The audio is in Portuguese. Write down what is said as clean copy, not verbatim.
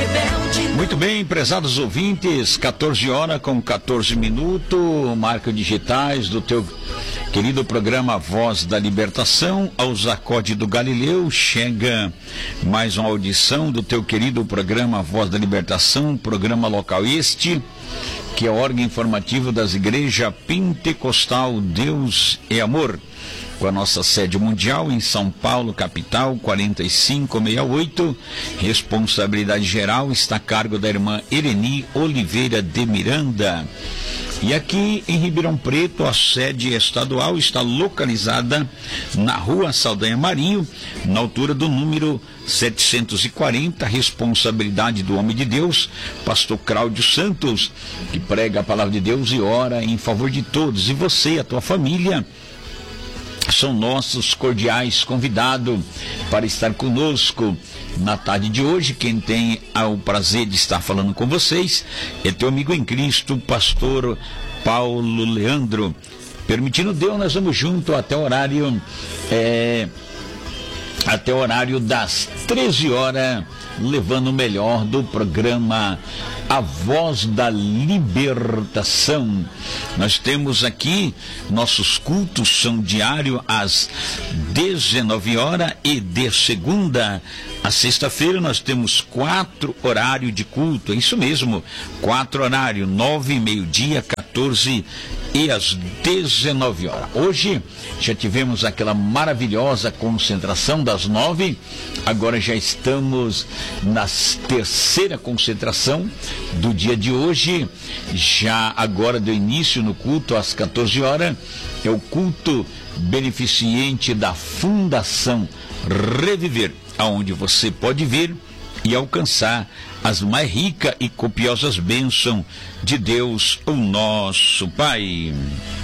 Muito bem, prezados ouvintes, 14 horas com 14 minutos, marca digitais do teu querido programa Voz da Libertação, ao Zacode do Galileu, chega mais uma audição do teu querido programa Voz da Libertação, programa local este, que é o órgão informativo das igrejas Pentecostal Deus e Amor, com a nossa sede mundial em São Paulo, capital, 4568. Responsabilidade geral está a cargo da irmã Ereni Oliveira de Miranda. E aqui em Ribeirão Preto, a sede estadual está localizada na Rua Saldanha Marinho, na altura do número 740, responsabilidade do homem de Deus, pastor Cláudio Santos, que prega a palavra de Deus e ora em favor de todos. E você, a tua família, são nossos cordiais convidados para estar conosco na tarde de hoje. Quem tem o prazer de estar falando com vocês é teu amigo em Cristo, pastor Paulo Leandro. Permitindo Deus, nós vamos junto até o horário das 13 horas, levando o melhor do programa A Voz da Libertação. Nós temos aqui, nossos cultos são diários às 19 horas e de segunda a sexta-feira nós temos 4 horários de culto, é isso mesmo, 4 horários, 9, meio-dia, 14 e às 19 horas. Hoje já tivemos aquela maravilhosa concentração das 9, agora já estamos na terceira concentração do dia de hoje, já agora deu início no culto às 14 horas, é o culto beneficente da Fundação Reviver, aonde você pode vir e alcançar as mais ricas e copiosas bênçãos de Deus, o nosso Pai.